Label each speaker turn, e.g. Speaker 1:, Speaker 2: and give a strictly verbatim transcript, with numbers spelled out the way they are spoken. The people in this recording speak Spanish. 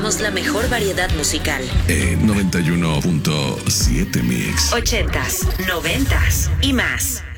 Speaker 1: presentamos la mejor variedad musical.
Speaker 2: En noventa y uno punto siete Mix.
Speaker 1: Ochentas, noventas y más.